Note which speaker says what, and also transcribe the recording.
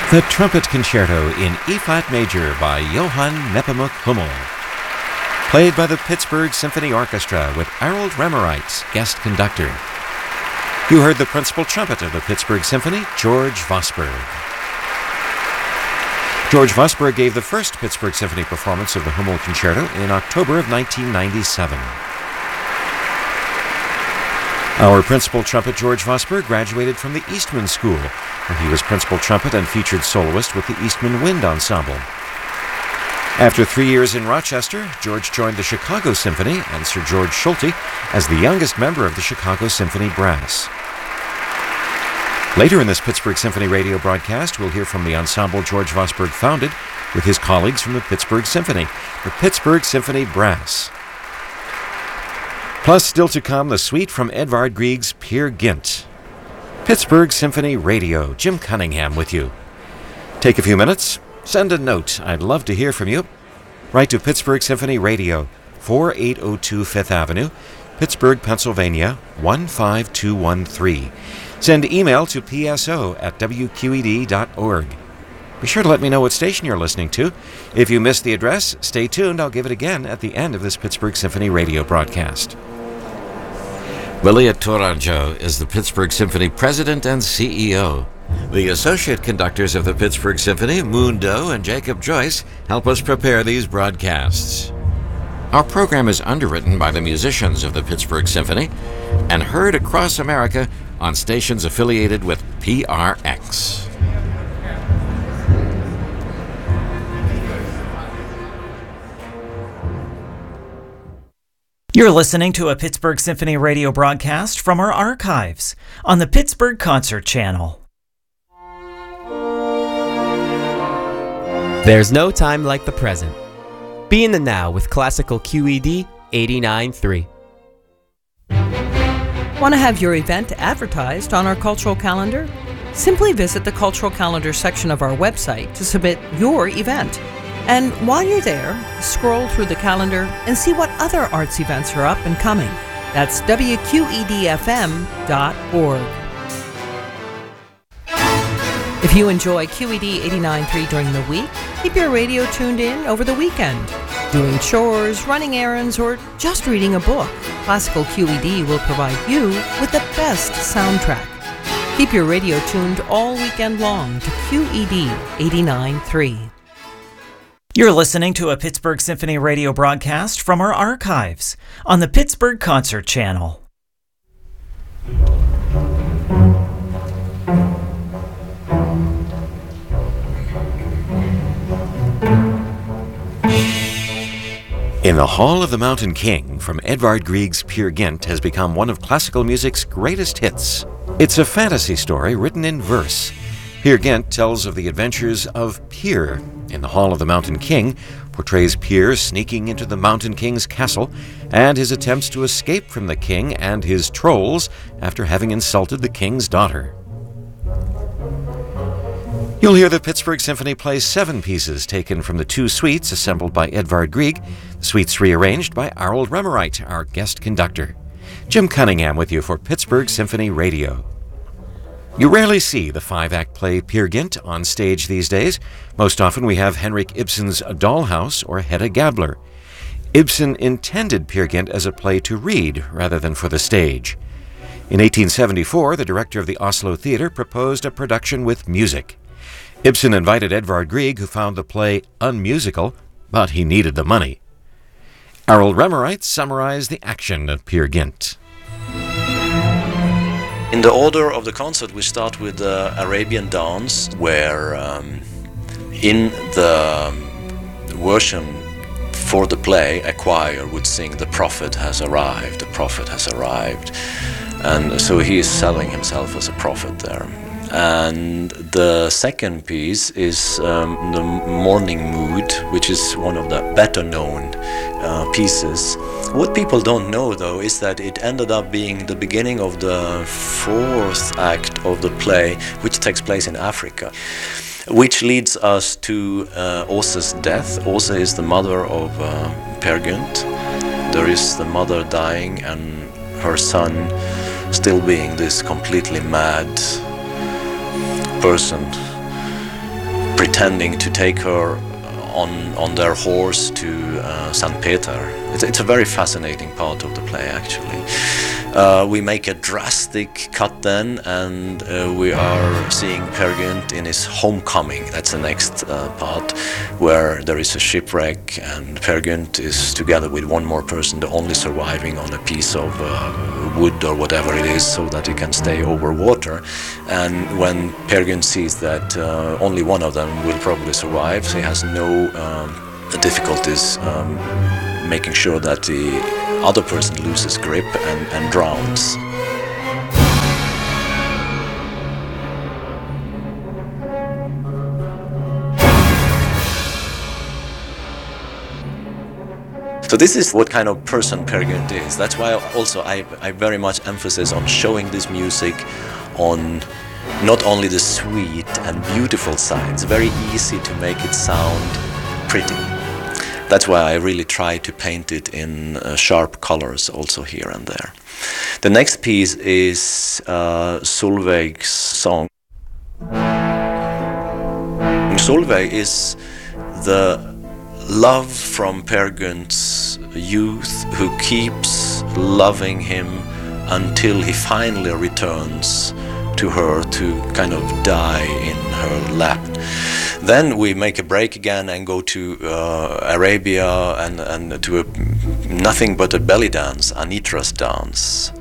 Speaker 1: The Trumpet Concerto in E-flat major by Johann Nepomuk Hummel. Played by the Pittsburgh Symphony Orchestra with Harold Remmereit, guest conductor. You heard the principal trumpet of the Pittsburgh Symphony, George Vosburgh. George Vosburgh gave the first Pittsburgh Symphony performance of the Hummel Concerto in October of 1997. Our principal trumpet, George Vosburgh, graduated from the Eastman School, where he was principal trumpet and featured soloist with the Eastman Wind Ensemble. After 3 years in Rochester, George joined the Chicago Symphony and Sir George Schulte as the youngest member of the Chicago Symphony Brass. Later in this Pittsburgh Symphony radio broadcast, we'll hear from the ensemble George Vosburgh founded with his colleagues from the Pittsburgh Symphony, the Pittsburgh Symphony Brass. Plus, still to come, the suite from Edvard Grieg's Peer Gynt. Pittsburgh Symphony Radio, Jim Cunningham with you. Take a few minutes, send a note. I'd love to hear from you. Write to Pittsburgh Symphony Radio, 4802 Fifth Avenue, Pittsburgh, Pennsylvania, 15213. Send email to pso@wqed.org. Be sure to let me know what station you're listening to. If you missed the address, stay tuned. I'll give it again at the end of this Pittsburgh Symphony radio broadcast. Lilia Tourangeau is the Pittsburgh Symphony president and CEO. The associate conductors of the Pittsburgh Symphony, Moon Doe and Jacob Joyce, help us prepare these broadcasts. Our program is underwritten by the musicians of the Pittsburgh Symphony and heard across America on stations affiliated with PRX.
Speaker 2: You're listening to a Pittsburgh Symphony radio broadcast from our archives on the Pittsburgh Concert Channel.
Speaker 3: There's no time like the present. Be in the now with classical QED 89.3.
Speaker 4: Want to have your event advertised on our cultural calendar? Simply visit the cultural calendar section of our website to submit your event. And while you're there, scroll through the calendar and see what other arts events are up and coming. That's WQEDFM.org. If you enjoy QED 89.3 during the week, keep your radio tuned in over the weekend. Doing chores, running errands, or just reading a book, Classical QED will provide you with the best soundtrack. Keep your radio tuned all weekend long to QED 89.3.
Speaker 2: You're listening to a Pittsburgh Symphony radio broadcast from our archives on the Pittsburgh Concert Channel.
Speaker 1: In the Hall of the Mountain King from Edvard Grieg's Peer Gynt has become one of classical music's greatest hits. It's a fantasy story written in verse. Peer Gynt tells of the adventures of Peer in the Hall of the Mountain King, portrays Peer sneaking into the Mountain King's castle and his attempts to escape from the king and his trolls after having insulted the king's daughter. You'll hear the Pittsburgh Symphony play 7 pieces taken from the 2 suites assembled by Edvard Grieg, the suites rearranged by Harold Remmereit, our guest conductor. Jim Cunningham with you for Pittsburgh Symphony Radio. You rarely see the 5-act play Peer Gynt on stage these days. Most often we have Henrik Ibsen's Dollhouse or Hedda Gabler. Ibsen intended Peer Gynt as a play to read rather than for the stage. In 1874, the director of the Oslo Theatre proposed a production with music. Ibsen invited Edvard Grieg, who found the play unmusical, but he needed the money. Harold Remmereit summarized the action of Peer Gynt.
Speaker 5: In the order of the concert, we start with the Arabian dance, where in the version for the play, a choir would sing, "The prophet has arrived, the prophet has arrived." And so he is selling himself as a prophet there. And the second piece is the Morning Mood, which is one of the better known pieces. What people don't know, though, is that it ended up being the beginning of the 4th act of the play, which takes place in Africa, which leads us to Åse's death. Åse is the mother of Peer Gynt. There is the mother dying and her son still being this completely mad person pretending to take her on their horse to St. Peter. It's a very fascinating part of the play, actually. We make a drastic cut then, and we are seeing Peer Gynt in his homecoming. That's the next part, where there is a shipwreck, and Peer Gynt is together with one more person, the only surviving on a piece of wood or whatever it is, so that he can stay over water. And when Peer Gynt sees that only one of them will probably survive, so he has no difficulties making sure that the other person loses grip and drowns. So this is what kind of person Peer Gynt is. That's why also I very much emphasize on showing this music on not only the sweet and beautiful side. It's very easy to make it sound pretty. That's why I really try to paint it in sharp colors also here and there. The next piece is Solveig's song. Solveig is the love from Peer Gynt's youth, who keeps loving him until he finally returns to her to kind of die in her lap. Then we make a break again and go to Arabia and to nothing but a belly dance, Anitra's dance.